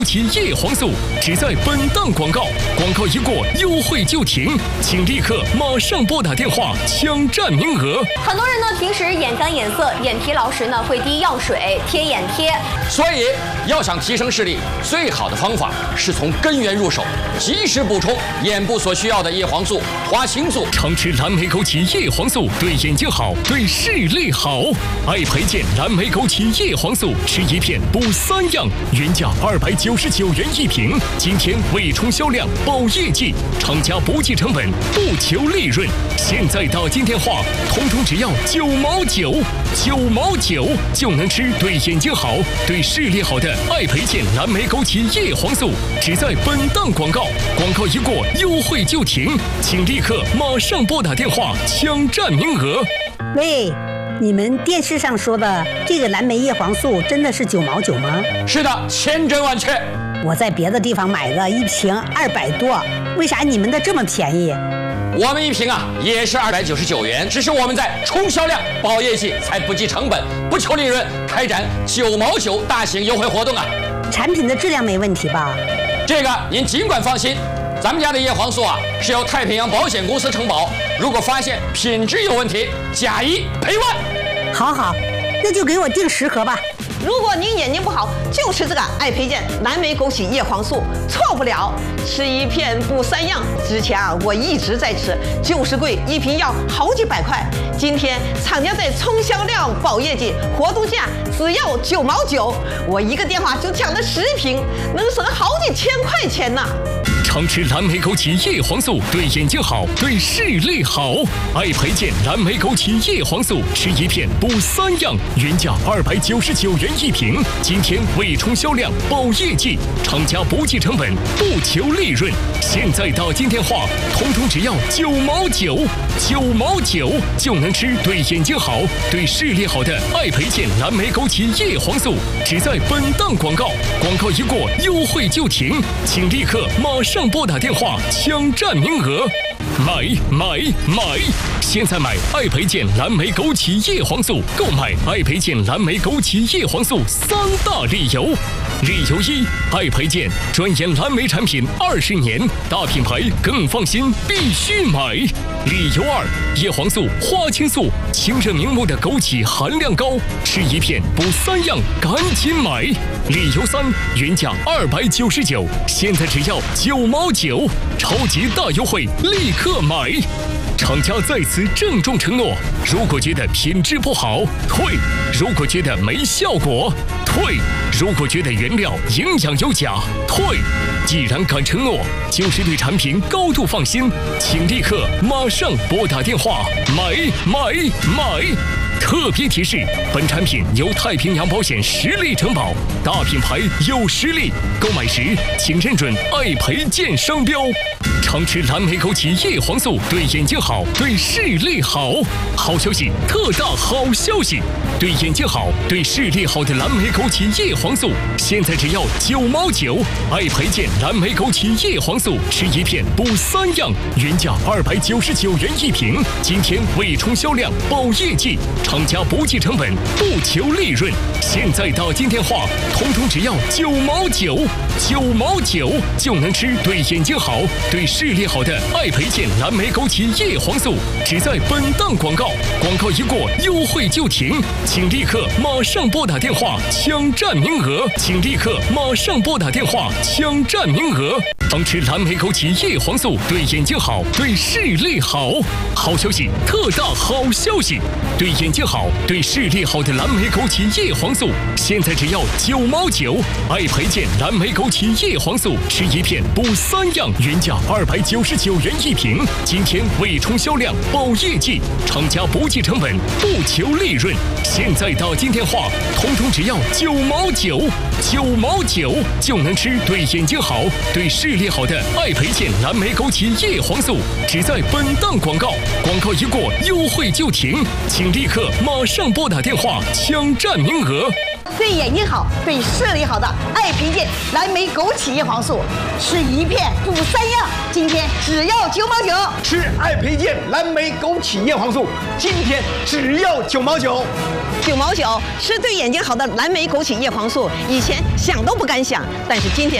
其叶黄素只在本档广告，广告一过，优惠就停，请立刻马上拨打电话抢占名额。 很多人呢，平时眼干眼涩、眼疲劳时呢，会滴药水、贴眼贴。 所以要想提升视力，最好的方法是从根源入手，及时补充眼部所需要的叶黄素、花青素。 常吃蓝莓枸杞叶黄素对眼睛好，对视力好。爱培健蓝莓枸杞叶黄素，吃一片补3样，原价299元一瓶，今天为冲销量保业绩，厂家不计成本，不求利润。现在打进电话，通通只要9毛9，9毛9就能吃对眼睛好、对视力好的爱培健蓝莓枸杞叶黄素，只在本档广告，广告一过，优惠就停，请立刻马上拨打电话抢占名额。 喂，你们电视上说的这个蓝莓叶黄素真的是9毛9吗？ 是的，千真万确。 我在别的地方买的一瓶200多，为啥你们的这么便宜？ 我们一瓶也是299元，只是我们在冲销量保业绩，才不计成本，不求利润，开展9毛9大型优惠活动产品的质量没问题吧？ 这个您尽管放心，咱们家的叶黄素是由太平洋保险公司承保，如果发现品质有问题，假一赔万。 好，那就给我订10盒吧。 如果您眼睛不好，就吃这个爱培健蓝莓枸杞叶黄素，错不了。吃一片补3样，之前我一直在吃，就是贵，一瓶要好几百块。今天厂家在冲销量保业绩，活动价只要9毛9，我一个电话就抢了10瓶，能省好几千块钱呢。 常吃蓝莓枸杞叶黄素对眼睛好，对视力好。爱培健蓝莓枸杞叶黄素，吃一片补3样，原价299元一瓶，今天为冲销量保业绩，厂家不计成本，不求利润。现在打进电话，通通只要9毛9，9毛9就能吃对眼睛好、对视力好的爱培健蓝莓枸杞叶黄素，只在本档广告，广告一过，优惠就停，请立刻马上拨打电话抢占名额。买！现在买爱培健蓝莓枸杞叶黄素，购买爱培健蓝莓枸杞叶黄素3大理由。理由1，爱培健专研蓝莓产品20年，大品牌更放心，必须买。理由2，叶黄素、花青素，清热明目的枸杞含量高，吃一片补3样，赶紧买。理由3，原价299，现在只要9毛9，超级大优惠，立刻买。厂家在此郑重承诺，如果觉得品质不好，退；如果觉得没效果，退；如果觉得原料营养有假，退。既然敢承诺，就是对产品高度放心，请立刻马上拨打电话买！特别提示：本产品由太平洋保险实力承保，大品牌有实力，购买时请认准爱培健商标。常吃蓝莓枸杞叶黄素对眼睛好，对视力好。好消息，特大好消息！对眼睛好、对视力好的蓝莓枸杞叶黄素，现在只要9毛9。爱培健蓝莓枸杞叶黄素，吃一片补3样，原价299元一瓶，今天为冲销量保业绩，厂家不计成本，不求利润。现在打进电话，通通只要9毛9，9毛9就能吃对眼睛好、对视力好的爱培健蓝莓枸杞叶黄素，只在本档广告，广告一过，优惠就停，请立刻马上拨打电话抢占名额，常吃蓝莓枸杞叶黄素对眼睛好，对视力好。好消息，特大好消息！对眼睛好、对视力好的蓝莓枸杞叶黄素，现在只要9毛9。爱培健蓝莓枸杞叶黄素，吃一片补3样，原价299元一瓶，今天为冲销量保业绩，厂家不计成本，不求利润。现在打进电话，通通只要9毛9，9毛9就能吃对眼睛好、对视力好的爱培健蓝莓枸杞叶黄素，只在本档广告，广告一过，优惠就停，请立刻马上拨打电话抢占名额。 对眼睛好、对视力好的爱培健蓝莓枸杞叶黄素，吃一片补三样，今天只要9毛9。 吃爱培健蓝莓枸杞叶黄素，今天只要9毛9。 9毛9，吃对眼睛好的蓝莓枸杞叶黄素，以前想都不敢想，但是今天。